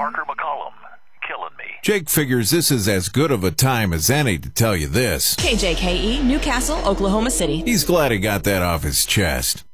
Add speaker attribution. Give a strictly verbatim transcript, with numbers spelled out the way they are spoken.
Speaker 1: Parker McCollum, killing me.
Speaker 2: Jake figures this is as good of a time as any to tell you this.
Speaker 3: K J K E, Newcastle, Oklahoma City.
Speaker 2: He's glad he got that off his chest.